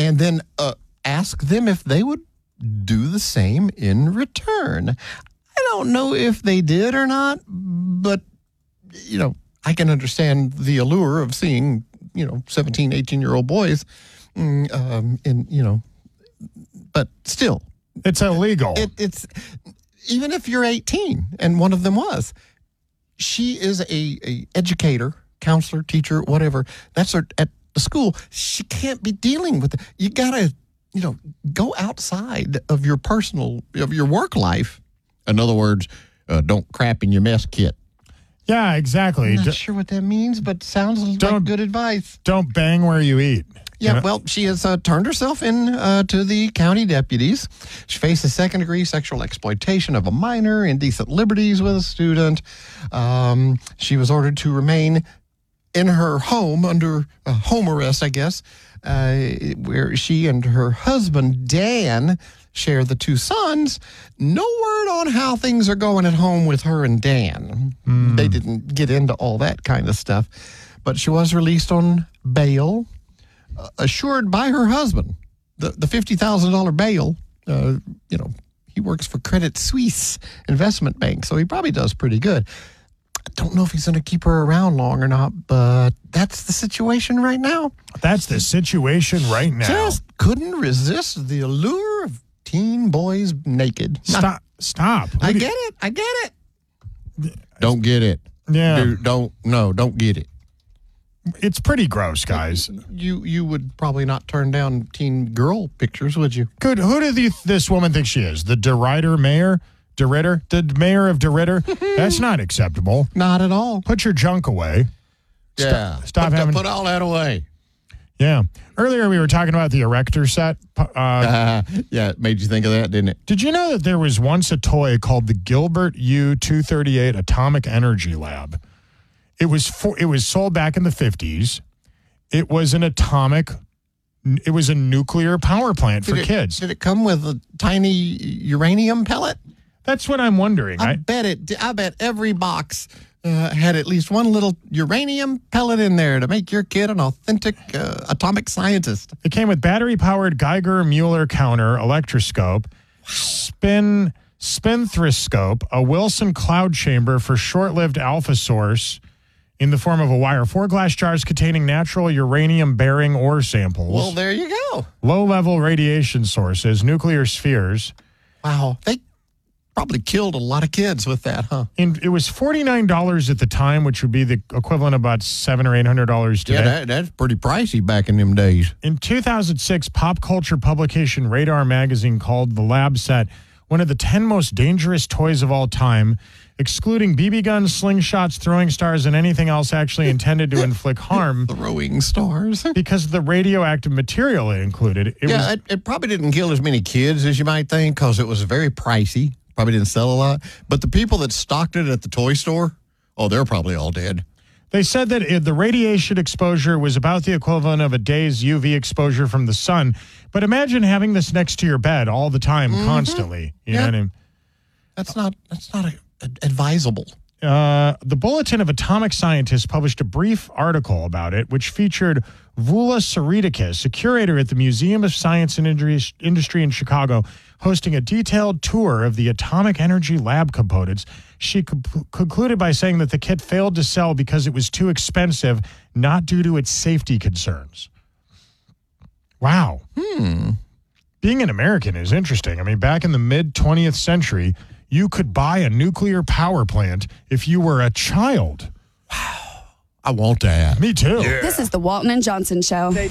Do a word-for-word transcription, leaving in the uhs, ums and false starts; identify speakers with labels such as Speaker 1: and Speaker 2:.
Speaker 1: and then uh, ask them if they would do the same in return. I don't know if they did or not, but, you know, I can understand the allure of seeing, you know, seventeen, eighteen-year-old boys um, in, you know, but still.
Speaker 2: It's illegal.
Speaker 1: It, it's, even if you're eighteen, and one of them was, she is a, a educator, counselor, teacher, whatever. That's her at the school. She can't be dealing with it. You got to, you know, go outside of your personal, of your work life. In other words, uh, don't crap in your mess kit.
Speaker 2: Yeah, exactly.
Speaker 1: I'm not
Speaker 2: D-
Speaker 1: sure what that means, but sounds like
Speaker 2: Don't-
Speaker 1: good advice.
Speaker 2: Don't bang where you eat.
Speaker 1: Yeah,
Speaker 2: You know?
Speaker 1: well, she has uh, turned herself in uh, to the county deputies. She faces second-degree sexual exploitation of a minor, indecent liberties with a student. Um, she was ordered to remain in her home under uh, home arrest, I guess, uh, where she and her husband, Dan, share the two sons. No word on how things are going at home with her and Dan.
Speaker 2: Mm.
Speaker 1: They didn't get into all that kind of stuff. But she was released on bail, uh, assured by her husband. The the fifty thousand dollars bail, uh, you know, he works for Credit Suisse Investment Bank, so he probably does pretty good. I don't know if he's going to keep her around long or not, but that's the situation right now.
Speaker 2: That's the situation right now.
Speaker 1: Just couldn't resist the allure of teen boys naked.
Speaker 2: Stop. Stop.
Speaker 1: I get it. I get it. Don't get it.
Speaker 2: Yeah.
Speaker 1: Dude, don't, no, don't get it.
Speaker 2: It's pretty gross, guys.
Speaker 1: You you would probably not turn down teen girl pictures, would you?
Speaker 2: Good. Who do you, this woman think she is? The DeRidder mayor? DeRidder? The mayor of DeRidder? That's not acceptable.
Speaker 1: Not at all.
Speaker 2: Put your junk away.
Speaker 1: Yeah.
Speaker 2: Stop, stop
Speaker 1: put,
Speaker 2: having...
Speaker 1: Put all that away.
Speaker 2: Yeah. Earlier we were talking about the Erector set. Uh,
Speaker 1: Uh, yeah, it made you think of that, didn't it?
Speaker 2: did you know that there was once a toy called the Gilbert U two thirty-eight Atomic Energy Lab? It was for, it was sold back in the fifties. It was an atomic, it was a nuclear power plant for
Speaker 1: Did it-
Speaker 2: kids.
Speaker 1: Did it come with a tiny uranium pellet?
Speaker 2: That's what I'm wondering.
Speaker 1: I
Speaker 2: I,
Speaker 1: bet it. di- I bet every box uh, had at least one little uranium pellet in there to make your kid an authentic uh, atomic scientist.
Speaker 2: it came with battery-powered Geiger-Mueller counter electroscope, spin spinthroscope, a Wilson cloud chamber for short-lived alpha source in the form of a wire, four glass jars containing natural uranium-bearing ore samples,
Speaker 1: Well, there you go.
Speaker 2: low-level radiation sources, nuclear spheres.
Speaker 1: Wow, they probably killed a lot of kids with that, huh?
Speaker 2: And it was forty-nine dollars at the time, which would be the equivalent of about seven hundred dollars or eight hundred dollars today.
Speaker 1: Yeah, that, that's pretty pricey back in them days.
Speaker 2: In two thousand six, pop culture publication Radar Magazine called the lab set one of the ten most dangerous toys of all time, excluding B B guns, slingshots, throwing stars, and anything else actually intended to inflict harm
Speaker 1: Throwing stars.
Speaker 2: because of the radioactive material it included. It
Speaker 1: yeah,
Speaker 2: was,
Speaker 1: it, it probably didn't kill as many kids as you might think because it was very pricey. Probably didn't sell a lot. But the people that stocked it at the toy store, oh, they're probably all dead.
Speaker 2: they said that it, the radiation exposure was about the equivalent of a day's U V exposure from the sun. But imagine having this next to your bed all the time,
Speaker 1: Mm-hmm.
Speaker 2: constantly. You
Speaker 1: Yeah.
Speaker 2: know what I mean?
Speaker 1: That's not. That's not a, a- advisable.
Speaker 2: Uh, the Bulletin of Atomic Scientists published a brief article about it, which featured Vula Saridakis, a curator at the Museum of Science and Industry Industry in Chicago, hosting a detailed tour of the atomic energy lab components. She co- concluded by saying that the kit failed to sell because it was too expensive, not due to its safety concerns. Wow.
Speaker 1: Hmm.
Speaker 2: Being an American is interesting. I mean, back in the mid-twentieth century, you could buy a nuclear power plant if you were a child.
Speaker 1: I want that.
Speaker 2: Me too.
Speaker 3: This is the Walton and Johnson Show.